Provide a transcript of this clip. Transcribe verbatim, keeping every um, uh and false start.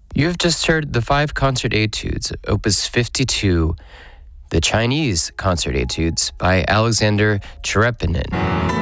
You have just heard the five concert etudes, Opus fifty-two, the Chinese concert etudes by Alexander Cherepinin.